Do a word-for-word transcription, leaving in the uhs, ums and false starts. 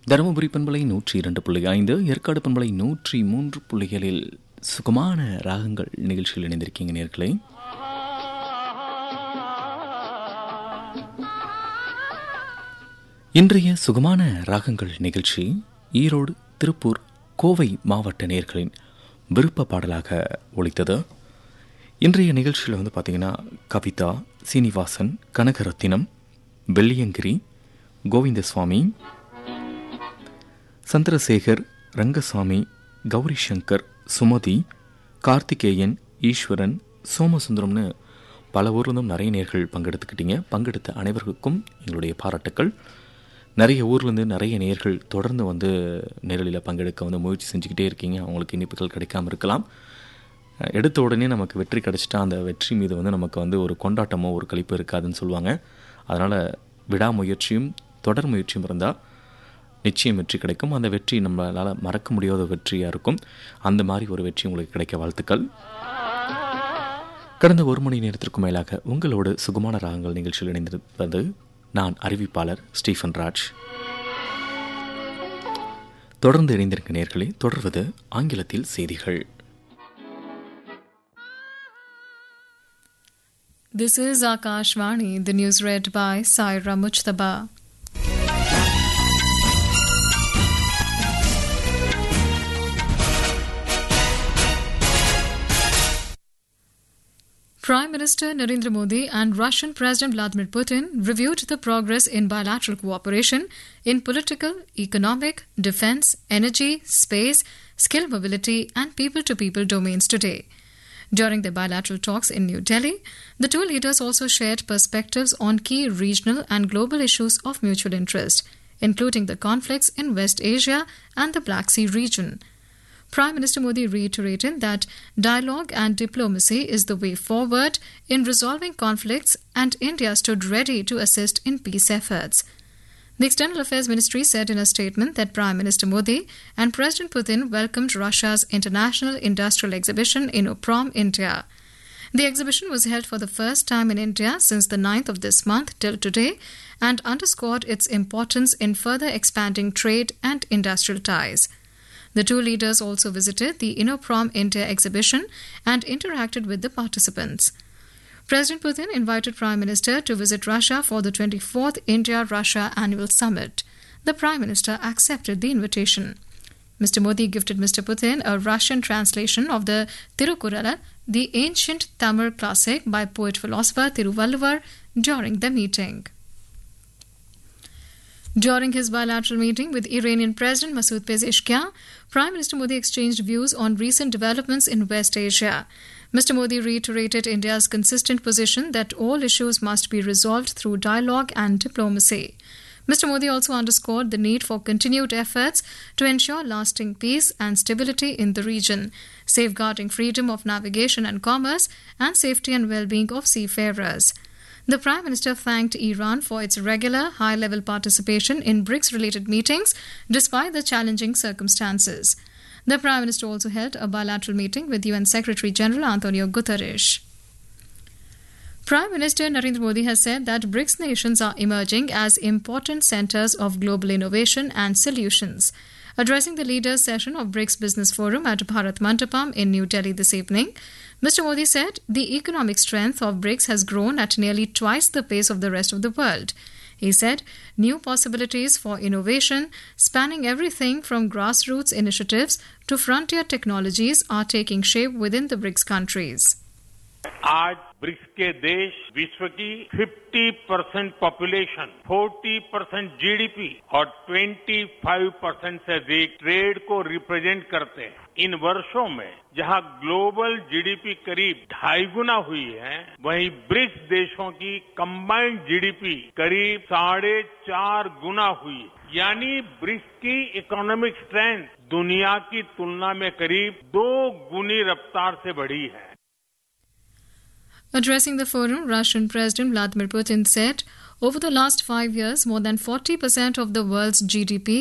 தருமபுரி பண்பலை நூற்றி இரண்டு புள்ளி ஐந்து, ஏற்காடு பண்பலை நூற்றி மூன்று புள்ளிகளில் சுகமான ராகங்கள் நிகழ்ச்சியில் இணைந்திருக்கீங்க நேர்களே. இன்றைய சுகமான ராகங்கள் நிகழ்ச்சி ஈரோடு, திருப்பூர், கோவை மாவட்ட நேயர்களின் விருப்ப பாடலாக ஒலித்தது. இன்றைய நிகழ்ச்சியில் வந்து பார்த்திங்கன்னா கவிதா, சீனிவாசன், கனகரத்தினம், வெள்ளியங்கிரி, கோவிந்தசுவாமி, சந்திரசேகர், ரங்கசாமி, கௌரி சங்கர், சுமதி, கார்த்திகேயன், ஈஸ்வரன், சோமசுந்தரம்னு பல ஊர்லேருந்தும் நிறைய நேர்கள் பங்கெடுத்துக்கிட்டீங்க. பங்கெடுத்த அனைவருக்கும் எங்களுடைய பாராட்டுக்கள். நிறைய ஊர்லேருந்து நிறைய நேர்கள் தொடர்ந்து வந்து நேரலில் பங்கெடுக்க வந்து முயற்சி செஞ்சுக்கிட்டே இருக்கீங்க. அவங்களுக்கு இனிப்புகள் கிடைக்காமல் இருக்கலாம். எடுத்த உடனே நமக்கு வெற்றி கிடைச்சிட்டா அந்த வெற்றி மீது வந்து நமக்கு வந்து ஒரு கொண்டாட்டமோ ஒரு களிப்பு இருக்காதுன்னு சொல்லுவாங்க. அதனால் விடாமுயற்சியும் தொடர் முயற்சியும் இருந்தால் நிச்சயம் வெற்றி கிடைக்கும். அந்த வெற்றி நம்மளால் மறக்க முடியாத வெற்றியாக இருக்கும். அந்த மாதிரி ஒரு வெற்றி உங்களுக்கு கிடைக்க வாழ்த்துக்கள். கடந்த ஒரு மணி நேரத்திற்கு மேலாக உங்களோடு சுகமான ராகங்கள் நிகழ்ச்சியில் இணைந்திருப்பது நான் அறிவிப்பாளர் ஸ்டீஃபன் ராஜ். தொடர்ந்து இணைந்திருக்க நேர்களே. தொடர்வது ஆங்கிலத்தில் செய்திகள். This is Akashvani, the news read by Saira Mujtaba. Prime Minister Narendra Modi and Russian President Vladimir Putin reviewed the progress in bilateral cooperation in political, economic, defense, energy, space, skill mobility, and people-to-people domains today. During their bilateral talks in New Delhi, the two leaders also shared perspectives on key regional and global issues of mutual interest, including the conflicts in West Asia and the Black Sea region. Prime Minister Modi reiterated that dialogue and diplomacy is the way forward in resolving conflicts, and India stood ready to assist in peace efforts. The External Affairs Ministry said in a statement that Prime Minister Modi and President Putin welcomed Russia's International Industrial Exhibition in Uprom, India. The exhibition was held for the first time in India since the ninth of this month till today and underscored its importance in further expanding trade and industrial ties. The two leaders also visited the Inoprom India exhibition and interacted with the participants. President Putin invited Prime Minister to visit Russia for the twenty-fourth India-Russia Annual Summit. The Prime Minister accepted the invitation. Mister Modi gifted Mister Putin a Russian translation of the Tirukural, the ancient Tamil classic by poet-philosopher Tiruvalluvar, during the meeting. During his bilateral meeting with Iranian President Masoud Pezeshkian, Prime Minister Modi exchanged views on recent developments in West Asia. Mister Modi reiterated India's consistent position that all issues must be resolved through dialogue and diplomacy. Mister Modi also underscored the need for continued efforts to ensure lasting peace and stability in the region, safeguarding freedom of navigation and commerce, and safety and well-being of seafarers. The Prime Minister thanked Iran for its regular high-level participation in BRICS-related meetings despite the challenging circumstances. The Prime Minister also held a bilateral meeting with U N Secretary-General Antonio Guterres. Prime Minister Narendra Modi has said that BRICS nations are emerging as important centres of global innovation and solutions. Addressing the leaders' session of BRICS Business Forum at Bharat Mandapam in New Delhi this evening, Mister Modi said the economic strength of BRICS has grown at nearly twice the pace of the rest of the world. He said new possibilities for innovation, spanning everything from grassroots initiatives to frontier technologies, are taking shape within the BRICS countries. आज BRICS के देश विश्व की पचास percent population, चालीस percent GDP और पच्चीस percent से अधिक ट्रेड को रिप्रेजेंट करते हैं. इन वर्षों में जहां ग्लोबल जीडीपी करीब ढाई गुना हुई है, वहीं ब्रिक्स देशों की कंबाइंड जीडीपी करीब साढ़े चार गुना हुई. यानी ब्रिक्स की इकोनॉमिक स्ट्रेंथ दुनिया की तुलना में करीब दो गुनी रफ्तार से बढ़ी है. Addressing the forum, Russian President Vladimir Putin said, over the last five years, more than forty percent of the world's G D P